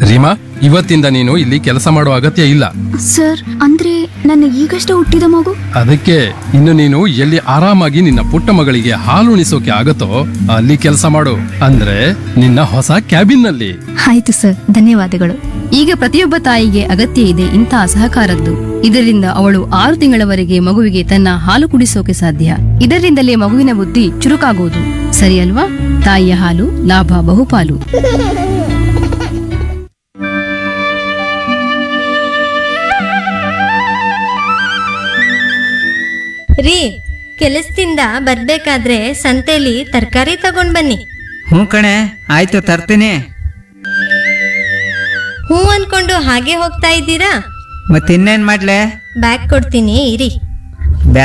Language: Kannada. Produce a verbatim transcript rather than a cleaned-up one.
ರೀಮಾ, ಇವತ್ತಿಂದ ನೀನು ಇಲ್ಲಿ ಕೆಲಸ ಮಾಡೋ ಅಗತ್ಯ ಇಲ್ಲ. ಸರ್ ಅಂದ್ರೆ ನನ್ನ ಈಗಷ್ಟೇ ಹುಟ್ಟಿದ ಮಗು. ಅದಕ್ಕೆ ಇನ್ನು ನೀನು ಎಲ್ಲಿ ಆರಾಮಾಗಿ ನಿನ್ನ ಪುಟ್ಟ ಮಗಳಿಗೆ ಹಾಲುಣಿಸೋಕೆ ಆಗತ್ತೋ ಅಲ್ಲಿ ಕೆಲಸ ಮಾಡು. ಅಂದ್ರೆ ನಿನ್ನ ಹೊಸ ಕ್ಯಾಬಿನ್ ನಲ್ಲಿ. ಆಯ್ತು ಸರ್, ಧನ್ಯವಾದಗಳು. ಈಗ ಪ್ರತಿಯೊಬ್ಬ ತಾಯಿಗೆ ಅಗತ್ಯ ಇದೆ ಇಂತಹ ಸಹಕಾರದ್ದು. ಇದರಿಂದ ಅವಳು ಆರು ತಿಂಗಳವರೆಗೆ ಮಗುವಿಗೆ ತನ್ನ ಹಾಲು ಕುಡಿಸೋಕೆ ಸಾಧ್ಯ. ಇದರಿಂದಲೇ ಮಗುವಿನ ಬುದ್ಧಿ ಚುರುಕಾಗುವುದು. ಸರಿ ಅಲ್ವಾ? ತಾಯಿಯ ಹಾಲು ಲಾಭ ಬಹುಪಾಲು. ರೀ, ಕೆಲಸದಿಂದ ಬರ್ಬೇಕಾದ್ರೆ ಸಂತೆಲಿ ತರಕಾರಿ ತಗೊಂಡ್ ಬನ್ನಿ. ಹ್ಞೂ ಕಣೆ, ಆಯ್ತು ತರ್ತೀನಿ. ಹೂ ಅನ್ಕೊಂಡು ಹಾಗೆ ಹೋಗ್ತಾ ಇದ್ದೀರಾ? ಮತ್ತಿನ್ನೇನ್ ಮಾಡ್ಲೆ? ಬ್ಯಾಗ್ ಕೊಡ್ತೀನಿ ಇರಿ.